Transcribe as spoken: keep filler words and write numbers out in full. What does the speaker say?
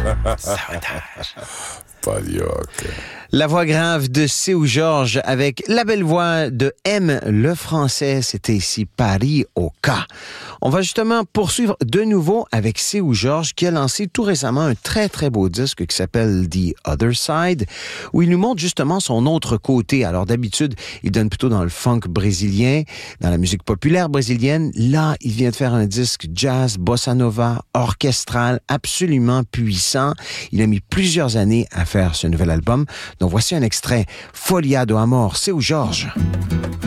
Sabotage. Padioc. La voix grave de Seu Georges avec la belle voix de M. Le Français. C'était ici Paris au cas. On va justement poursuivre de nouveau avec Seu Georges qui a lancé tout récemment un très très beau disque qui s'appelle The Other Side où il nous montre justement son autre côté. Alors d'habitude, il donne plutôt dans le funk brésilien, dans la musique populaire brésilienne. Là, il vient de faire un disque jazz, bossa nova, orchestral, absolument puissant. Il a mis plusieurs années à faire ce nouvel album. Donc voici un extrait, Folia do Amor, Seu Georges.